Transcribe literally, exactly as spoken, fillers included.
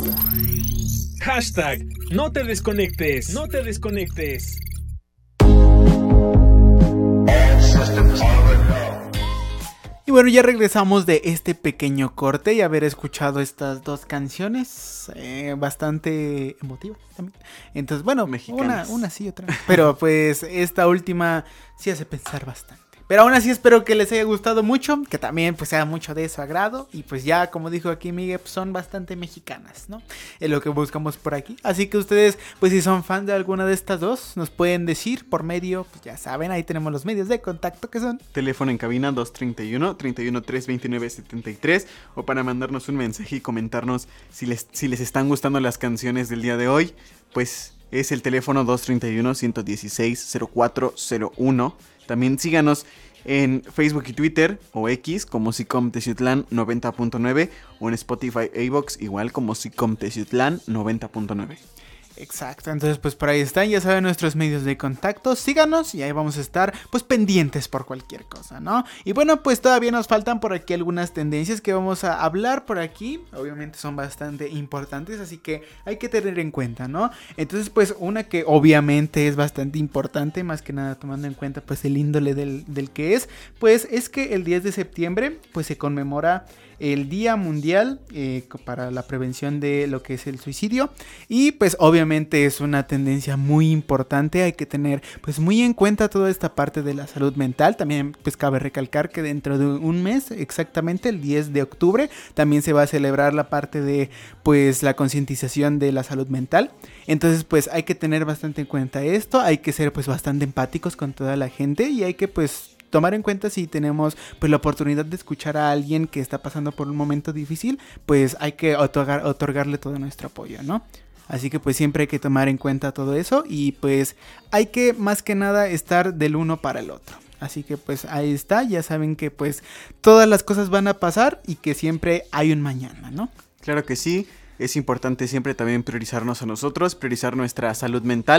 Hashtag no te desconectes, no te desconectes. Y bueno, ya regresamos de este pequeño corte y haber escuchado estas dos canciones eh, bastante emotivas también. Entonces, bueno, una, una sí, otra no. Pero pues esta última sí hace pensar bastante. Pero aún así espero que les haya gustado mucho, que también pues sea mucho de su agrado. Y pues ya, como dijo aquí Miguel, pues, son bastante mexicanas, ¿no? Es lo que buscamos por aquí. Así que ustedes, pues si son fan de alguna de estas dos, nos pueden decir por medio, pues ya saben, ahí tenemos los medios de contacto que son. Teléfono en cabina dos treinta y uno, treinta y uno, tres, veintinueve, setenta y tres. O para mandarnos un mensaje y comentarnos si les, si les están gustando las canciones del día de hoy. Pues es el teléfono dos treinta y uno, ciento dieciséis, cero cuatro cero uno. También síganos en Facebook y Twitter o X como Sicom Teciutlán noventa punto nueve o en Spotify e iVoox igual como Sicom Teciutlán noventa punto nueve. Exacto, entonces pues por ahí están, ya saben, nuestros medios de contacto, síganos y ahí vamos a estar pues pendientes por cualquier cosa, ¿no? Y bueno, pues todavía nos faltan por aquí algunas tendencias que vamos a hablar por aquí, obviamente son bastante importantes, así que hay que tener en cuenta, ¿no? Entonces pues una que obviamente es bastante importante, más que nada tomando en cuenta pues el índole del, del que es, pues es que el diez de septiembre pues se conmemora el Día Mundial eh, para la prevención de lo que es el suicidio y pues obviamente es una tendencia muy importante, hay que tener pues muy en cuenta toda esta parte de la salud mental. También pues cabe recalcar que dentro de un mes, exactamente el diez de octubre, también se va a celebrar la parte de pues la concientización de la salud mental. Entonces pues hay que tener bastante en cuenta esto, hay que ser pues bastante empáticos con toda la gente y hay que pues tomar en cuenta si tenemos pues la oportunidad de escuchar a alguien que está pasando por un momento difícil, pues hay que otorgar, otorgarle todo nuestro apoyo, ¿no? Así que pues siempre hay que tomar en cuenta todo eso y pues hay que más que nada estar del uno para el otro. Así que pues ahí está, ya saben que pues todas las cosas van a pasar y que siempre hay un mañana, ¿no? Claro que sí, es importante siempre también priorizarnos a nosotros, priorizar nuestra salud mental.